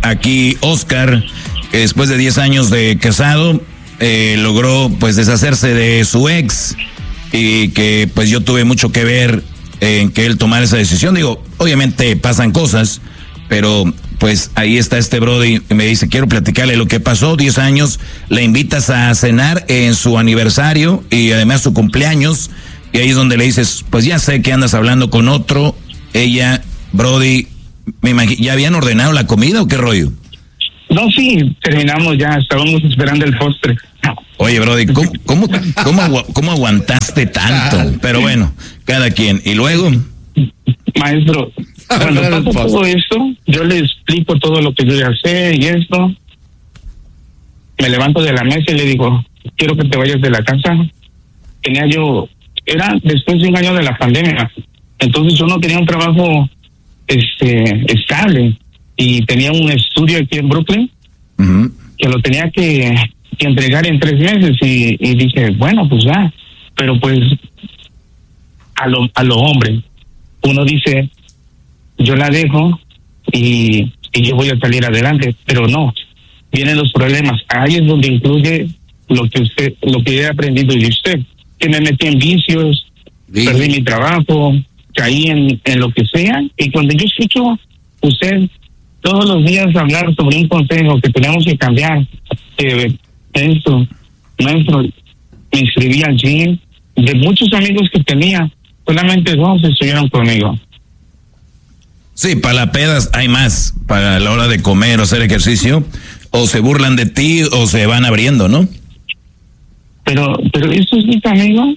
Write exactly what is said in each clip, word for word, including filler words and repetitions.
aquí Oscar, que después de diez años de casado, eh, logró pues deshacerse de su ex y que pues yo tuve mucho que ver en que él tomara esa decisión. Digo, obviamente pasan cosas, pero pues ahí está este brody y me dice, quiero platicarle lo que pasó, diez años, le invitas a cenar en su aniversario y además su cumpleaños, y ahí es donde le dices, pues ya sé que andas hablando con otro. Ella, brody, me imagino, ¿ya habían ordenado la comida o qué rollo? No, sí, terminamos ya, estábamos esperando el postre. Oye, brody, ¿cómo, cómo, cómo, agu- cómo aguantaste tanto? Pero bueno, cada quien. ¿Y luego? Maestro, cuando pasa todo esto, yo le explico todo lo que yo ya sé y esto. Me levanto de la mesa y le digo, quiero que te vayas de la casa. Tenía yo, era después de un año de la pandemia, entonces yo no tenía un trabajo este estable y tenía un estudio aquí en Brooklyn uh-huh. que lo tenía que, que entregar en tres meses y, y dije, bueno, pues ya, pero pues a lo, a lo hombre, uno dice, yo la dejo y, y yo voy a salir adelante, pero no, vienen los problemas. Ahí es donde incluye lo que usted, lo que he aprendido de usted, que me metí en vicios, sí. Perdí mi trabajo, caí en, en lo que sea, y cuando yo escucho usted todos los días hablar sobre un consejo que tenemos que cambiar, que esto, maestro, me inscribí al gym, de muchos amigos que tenía, solamente dos estuvieron conmigo. Sí, para la pedas hay más, para la hora de comer o hacer ejercicio, o se burlan de ti o se van abriendo, ¿no? Pero, pero estos mis amigos,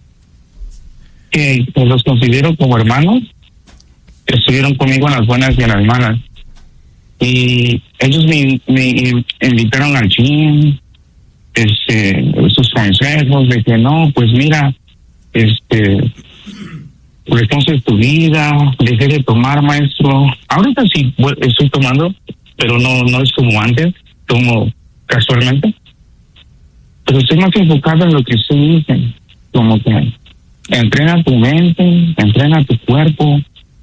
que pues, los considero como hermanos, estuvieron conmigo en las buenas y en las malas. Y ellos me, me invitaron al gym, este, sus consejos de que no, pues mira, este, reconoces tu vida, dejé de tomar, maestro. Ahorita sí bueno, estoy tomando, pero no, no es como antes, tomo casualmente. Pero estoy más enfocado en lo que usted dice, como que entrena tu mente, entrena tu cuerpo.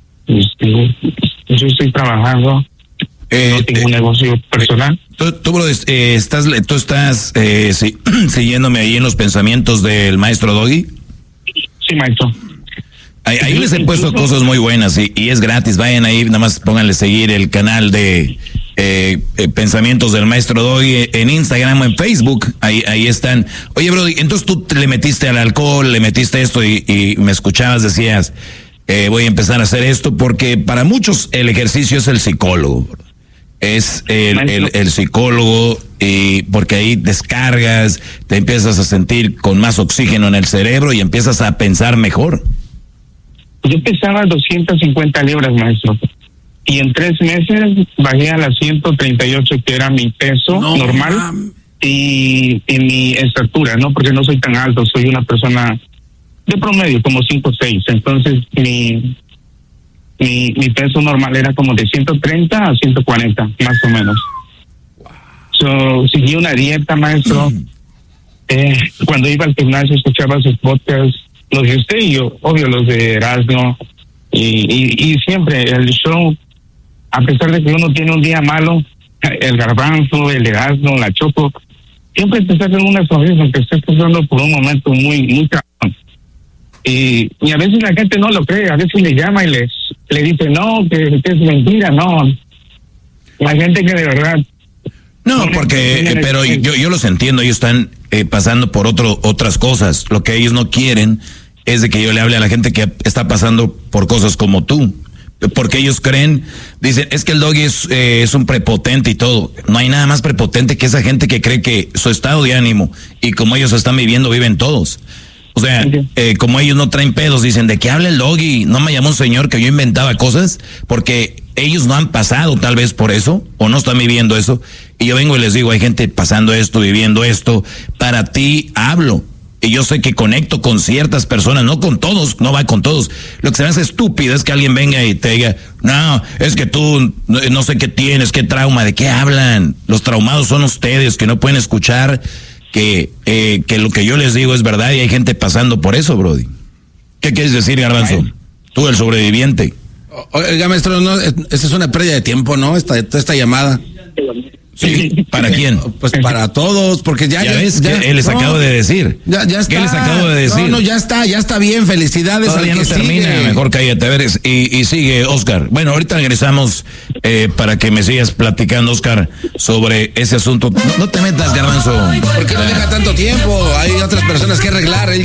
Este, yo estoy trabajando, eh, no tengo eh, un negocio personal. Tú, tú bro, eh, estás, tú estás eh, sí, siguiéndome ahí en los pensamientos del maestro Doggy. Sí, maestro. Ahí, ahí les he puesto cosas muy buenas y, y es gratis. Vayan ahí, nada más pónganle seguir el canal de eh, eh, Pensamientos del Maestro Doggy en Instagram o en Facebook. Ahí, ahí están. Oye, Brody, entonces tú le metiste al alcohol, le metiste esto y, y me escuchabas, decías, eh, voy a empezar a hacer esto porque para muchos el ejercicio es el psicólogo. Es el, el, el psicólogo y porque ahí descargas, te empiezas a sentir con más oxígeno en el cerebro y empiezas a pensar mejor. Yo pesaba doscientas cincuenta libras, maestro, y en tres meses bajé a las ciento treinta y ocho, que era mi peso no, normal, man. y, y mi estatura, ¿no? Porque no soy tan alto, soy una persona de promedio, como cinco seis, entonces mi, mi, mi peso normal era como de ciento treinta a ciento cuarenta, más o menos. Wow. So, seguí una dieta, maestro. Mm. Eh, cuando iba al gimnasio escuchaba sus podcasts, los de usted y yo, obvio, los de Erasmo, y, y, y siempre el show, a pesar de que uno tiene un día malo, el Garbanzo, el Erasmo, la Choco, siempre te sacan una sonrisa, aunque estés pasando por un momento muy, muy cabrón. Y, y a veces la gente no lo cree, a veces le llama y les, le dice, no, que, que es mentira, no. La gente que de verdad... No, porque, eh, pero yo, yo los entiendo, ellos están eh, pasando por otro, otras cosas. Lo que ellos no quieren es de que yo le hable a la gente que está pasando por cosas como tú. Porque ellos creen, dicen, es que el Doggy es, eh, es un prepotente y todo. No hay nada más prepotente que esa gente que cree que su estado de ánimo y como ellos están viviendo, viven todos. O sea, eh, como ellos no traen pedos, dicen, ¿de qué habla el Doggy? No me llamó un señor que yo inventaba cosas, porque ellos no han pasado tal vez por eso, o no están viviendo eso. Y yo vengo y les digo, hay gente pasando esto, viviendo esto. Para ti hablo. Y yo sé que conecto con ciertas personas, no con todos, no va con todos. Lo que se me hace estúpido es que alguien venga y te diga, no, es que tú no, no sé qué tienes, qué trauma, ¿de qué hablan? Los traumados son ustedes que no pueden escuchar que, eh, que lo que yo les digo es verdad y hay gente pasando por eso, Brody. ¿Qué quieres decir, Garbanzo? Ay. Tú, el sobreviviente. Oiga, maestro, no, esa es una pérdida de tiempo, ¿no? Esta, esta llamada. Sí, ¿para quién? Pues para todos, porque ya... Ya, ya ves, ya, que él les no, acabo de decir. Ya, ya está. ¿Qué les acabo de decir? No, no, ya está, ya está bien, felicidades. Todavía al no que termina, sigue. mejor cállate. A ver, y, y sigue, Oscar. Bueno, ahorita regresamos eh, para que me sigas platicando, Oscar, sobre ese asunto. No, no te metas, Garbanzo. ¿Por qué no deja tanto tiempo? Hay otras personas que arreglar. Él